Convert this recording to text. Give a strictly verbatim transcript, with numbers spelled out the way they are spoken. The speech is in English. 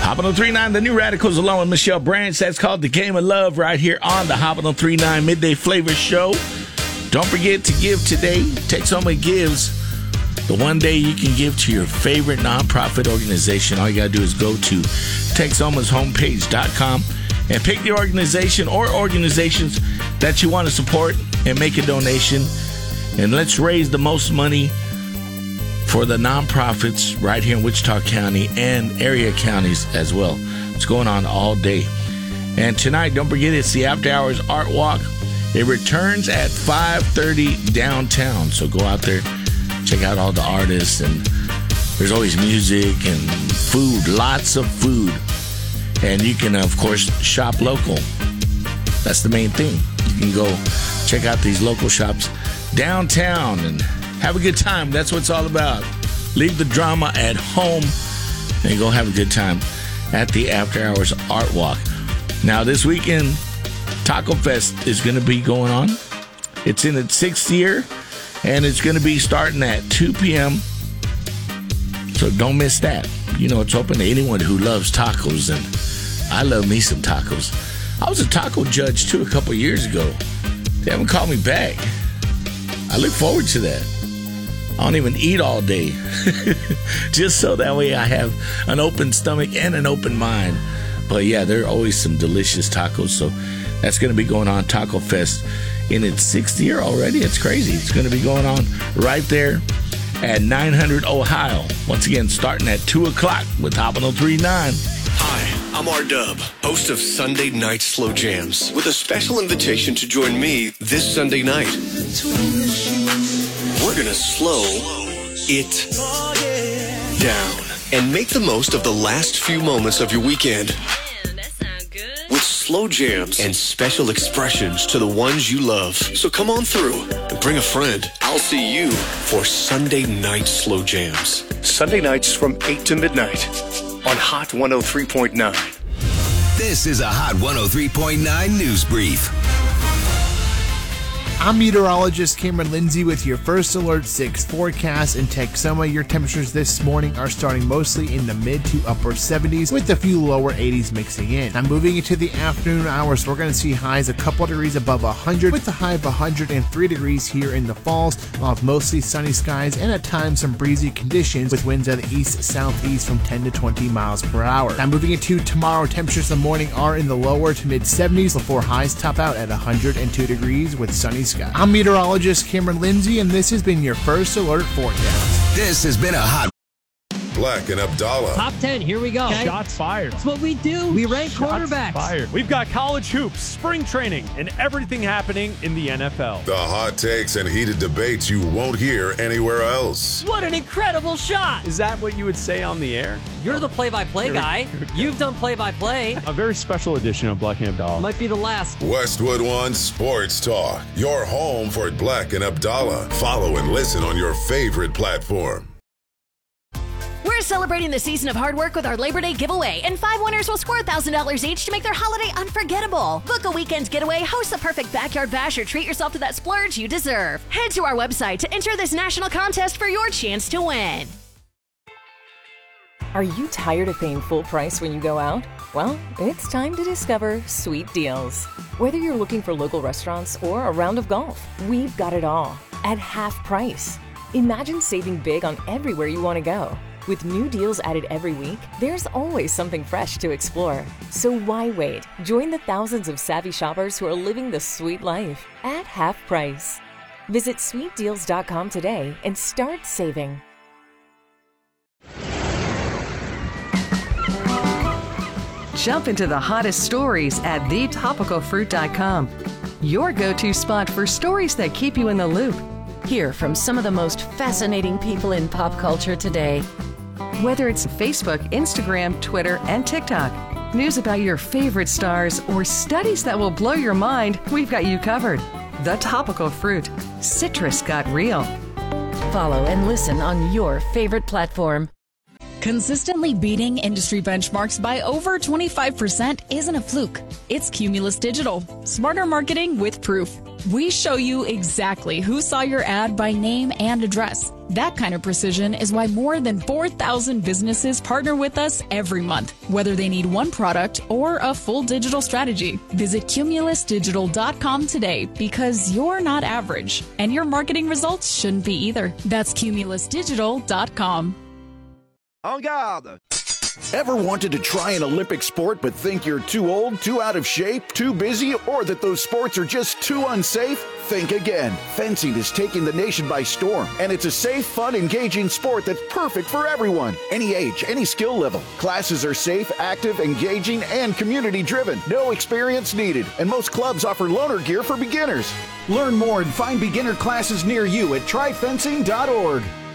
Hot one oh three point nine, the New Radicals, along with Michelle Branch. That's called The Game of Love right here on the Hot one oh three point nine Midday Flavor Show. Don't forget to give today. Texoma Gives. The one day you can give to your favorite nonprofit organization. All you got to do is go to Texoma's homepage dot com and pick the organization or organizations that you want to support and make a donation. And let's raise the most money for the nonprofits right here in Wichita County and area counties as well. It's going on all day. And tonight, don't forget, it's the After Hours Art Walk. It returns at five thirty downtown. So go out there, check out all the artists, and there's always music and food, lots of food. And you can, of course, shop local. That's the main thing. You can go check out these local shops downtown and have a good time. That's what it's all about. Leave the drama at home and go have a good time at the After Hours Art Walk. Now, this weekend, Taco Fest is going to be going on. It's in its sixth year, and it's going to be starting at two p.m. So don't miss that. You know, it's open to anyone who loves tacos, and I love me some tacos. I was a taco judge, too, a couple years ago. They haven't called me back. I look forward to that. I don't even eat all day. Just so that way I have an open stomach and an open mind. But yeah, there are always some delicious tacos. So that's going to be going on, Taco Fest, in its sixth year already. It's crazy. It's going to be going on right there at nine hundred Ohio. Once again, starting at two o'clock with Hot one oh three point nine. Hi, I'm R-Dub, host of Sunday Night Slow Jams, with a special invitation to join me this Sunday night. We're gonna slow it down and make the most of the last few moments of your weekend. Man, that sounds good. With slow jams and special expressions to the ones you love. So come on through and bring a friend. I'll see you for Sunday Night Slow Jams. Sunday nights from eight to midnight on Hot one oh three point nine. This is a Hot one oh three point nine News Brief. I'm meteorologist Cameron Lindsay with your First Alert six forecast. In Texoma, your temperatures this morning are starting mostly in the mid to upper seventies with a few lower eighties mixing in. Now moving into the afternoon hours, we're going to see highs a couple degrees above one hundred with a high of one hundred three degrees here in the Falls. We'll have mostly sunny skies and at times some breezy conditions with winds at the east-southeast from ten to twenty miles per hour. Now moving into tomorrow, temperatures in the morning are in the lower to mid seventies before highs top out at one hundred two degrees with sunny skies. I'm meteorologist Cameron Lindsay, and this has been your First Alert forecast. This has been a Hot Black and Abdallah. Top ten, here we go. Okay. Shots fired. That's what we do. We rank Shots quarterbacks. fired. We've got college hoops, spring training, and everything happening in the N F L. The hot takes and heated debates you won't hear anywhere else. What an incredible shot. Is that what you would say on the air? You're the play-by-play guy. You've done play-by-play. A very special edition of Black and Abdallah. Might be the last. Westwood One Sports Talk. Your home for Black and Abdallah. Follow and listen on your favorite platform. We're celebrating the season of hard work with our Labor Day giveaway, and five winners will score one thousand dollars each to make their holiday unforgettable. Book a weekend getaway, host the perfect backyard bash, or treat yourself to that splurge you deserve. Head to our website to enter this national contest for your chance to win. Are you tired of paying full price when you go out? Well, it's time to discover Sweet Deals. Whether you're looking for local restaurants or a round of golf, we've got it all at half price. Imagine saving big on everywhere you want to go. With new deals added every week, there's always something fresh to explore. So why wait? Join the thousands of savvy shoppers who are living the sweet life at half price. Visit sweet deals dot com today and start saving. Jump into the hottest stories at the topical fruit dot com. Your go-to spot for stories that keep you in the loop. Hear from some of the most fascinating people in pop culture today. Whether it's Facebook, Instagram, Twitter, and TikTok, news about your favorite stars, or studies that will blow your mind, we've got you covered. The Topical Fruit. Citrus got real. Follow and listen on your favorite platform. Consistently beating industry benchmarks by over twenty-five percent isn't a fluke. It's Cumulus Digital. Smarter marketing with proof. We show you exactly who saw your ad by name and address. That kind of precision is why more than four thousand businesses partner with us every month, whether they need one product or a full digital strategy. Visit Cumulus Digital dot com today because you're not average, and your marketing results shouldn't be either. That's Cumulus Digital dot com. En garde! Ever wanted to try an Olympic sport but think you're too old, too out of shape, too busy, or that those sports are just too unsafe? Think again. Fencing is taking the nation by storm, and it's a safe, fun, engaging sport that's perfect for everyone. Any age, any skill level. Classes are safe, active, engaging, and community-driven. No experience needed, and most clubs offer loaner gear for beginners. Learn more and find beginner classes near you at try fencing dot org.